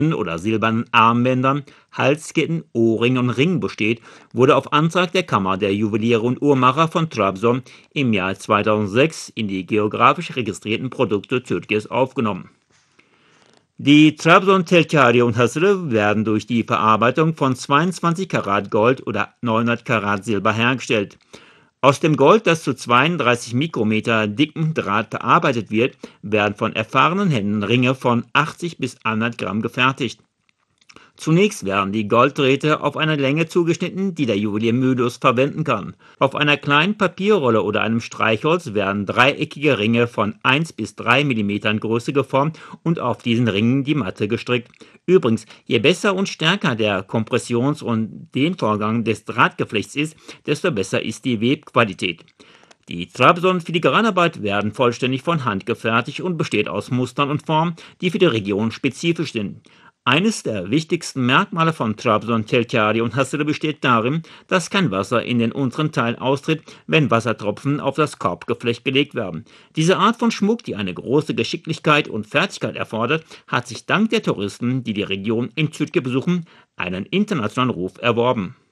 oder silbernen Armbändern, Halsketten, Ohrringen und Ringen besteht, wurde auf Antrag der Kammer der Juweliere und Uhrmacher von Trabzon im Jahr 2006 in die geografisch registrierten Produkte Türkiens aufgenommen. Die Trabzon Telkari und Hasre werden durch die Verarbeitung von 22 Karat Gold oder 900 Karat Silber hergestellt. Aus dem Gold, das zu 32 Mikrometer dicken Draht verarbeitet wird, werden von erfahrenen Händen Ringe von 80 bis 100 Gramm gefertigt. Zunächst werden die Golddrähte auf eine Länge zugeschnitten, die der Juwelier mühelos verwenden kann. Auf einer kleinen Papierrolle oder einem Streichholz werden dreieckige Ringe von 1 bis 3 Millimetern Größe geformt und auf diesen Ringen die Matte gestrickt. Übrigens, je besser und stärker der Kompressions- und Dehnvorgang des Drahtgeflechts ist, desto besser ist die Webqualität. Die Trabzon-Filigranarbeit werden vollständig von Hand gefertigt und besteht aus Mustern und Formen, die für die Region spezifisch sind. Eines der wichtigsten Merkmale von Trabzon, Telkari und Hasre besteht darin, dass kein Wasser in den unteren Teil austritt, wenn Wassertropfen auf das Korbgeflecht gelegt werden. Diese Art von Schmuck, die eine große Geschicklichkeit und Fertigkeit erfordert, hat sich dank der Touristen, die die Region in Türkei besuchen, einen internationalen Ruf erworben.